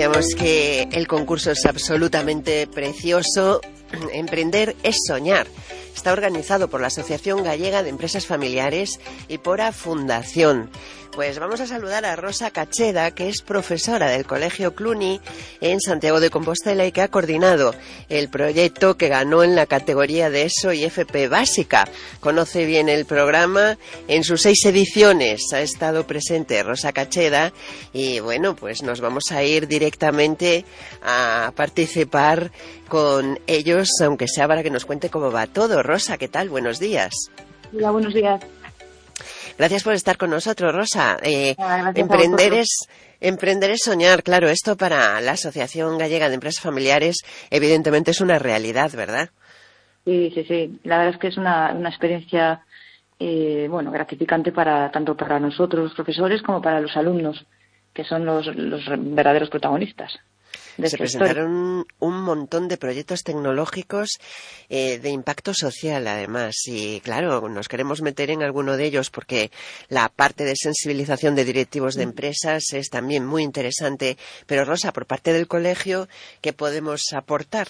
decíamos que el concurso es absolutamente precioso. Emprender es soñar. Está organizado por la Asociación Gallega de Empresas Familiares y por A Fundación. Pues vamos a saludar a Rosa Cacheda, que es profesora del Colegio Cluny en Santiago de Compostela y que ha coordinado el proyecto que ganó en la categoría de ESO y FP básica. Conoce bien el programa, en sus 6 ediciones ha estado presente Rosa Cacheda y bueno, pues nos vamos a ir directamente a participar con ellos, aunque sea para que nos cuente cómo va todo. Rosa, ¿qué tal? Buenos días. Hola, buenos días. Gracias por estar con nosotros, Rosa. Emprender es soñar, claro. Esto para la Asociación Gallega de Empresas Familiares evidentemente es una realidad, ¿verdad? Sí. La verdad es que es una experiencia gratificante tanto para nosotros, los profesores, como para los alumnos, que son los verdaderos protagonistas. Se presentaron un montón de proyectos tecnológicos de impacto social, además. Y claro, nos queremos meter en alguno de ellos porque la parte de sensibilización de directivos de empresas es también muy interesante. Pero, Rosa, por parte del colegio, ¿qué podemos aportar?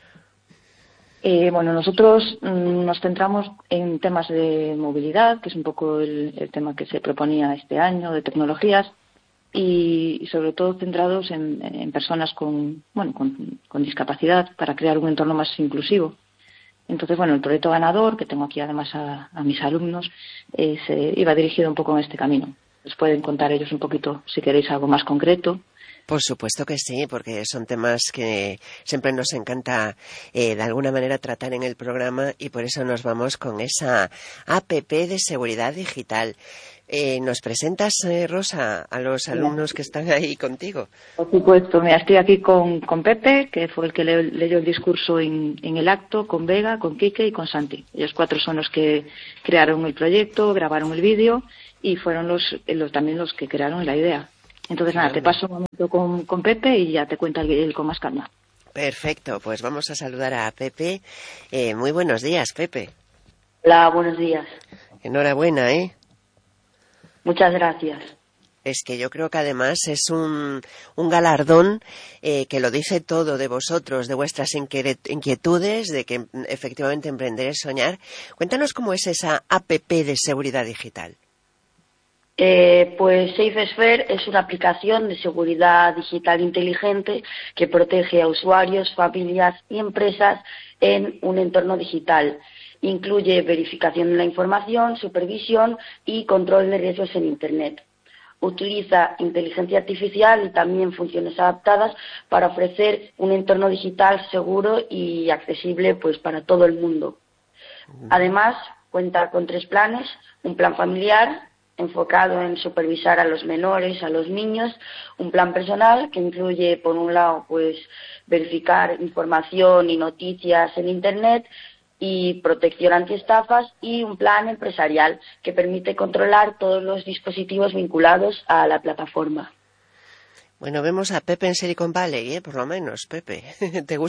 Nosotros nos centramos en temas de movilidad, que es un poco el tema que se proponía este año, de tecnologías. Y sobre todo centrados en personas con discapacidad para crear un entorno más inclusivo. Entonces, el proyecto ganador, que tengo aquí además a mis alumnos, iba dirigido un poco en este camino. Les pueden contar ellos un poquito si queréis algo más concreto. Por supuesto que sí, porque son temas que siempre nos encanta de alguna manera tratar en el programa y por eso nos vamos con esa APP de seguridad digital. ¿Nos presentas, Rosa, a los alumnos que están ahí contigo? Por supuesto, estoy aquí con Pepe, que fue el que leyó el discurso en el acto, con Vega, con Quique y con Santi. Ellos 4 son los que crearon el proyecto, grabaron el vídeo y fueron también los que crearon la idea. Entonces, te paso un momento con Pepe y ya te cuenta él con más calma. Perfecto, pues vamos a saludar a Pepe. Muy buenos días, Pepe. Hola, buenos días. Enhorabuena, ¿eh? Muchas gracias. Es que yo creo que además es un galardón que lo dice todo de vosotros, de vuestras inquietudes, de que efectivamente emprender es soñar. Cuéntanos cómo es esa APP de seguridad digital. Pues SafeSphere es una aplicación de seguridad digital inteligente que protege a usuarios, familias y empresas en un entorno digital. Incluye verificación de la información, supervisión y control de riesgos en Internet. Utiliza inteligencia artificial y también funciones adaptadas para ofrecer un entorno digital seguro y accesible para todo el mundo. Además, cuenta con 3 planes: un plan familiar enfocado en supervisar a los menores, a los niños, un plan personal que incluye, por un lado, verificar información y noticias en Internet y protección antiestafas, y un plan empresarial que permite controlar todos los dispositivos vinculados a la plataforma. Bueno, vemos a Pepe en Silicon Valley, por lo menos, Pepe. ¿Te gusta